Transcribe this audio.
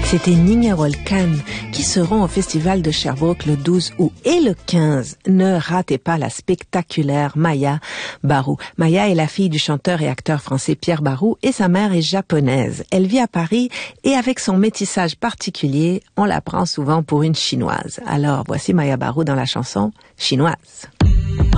C'était Nina Volcan qui seront au Festival de Sherbrooke le 12 août et le 15. Ne ratez pas la spectaculaire Maya Barou. Maya est la fille du chanteur et acteur français Pierre Barou et sa mère est japonaise. Elle vit à Paris et avec son métissage particulier, on la prend souvent pour une chinoise. Alors voici Maya Barou dans la chanson Chinoise.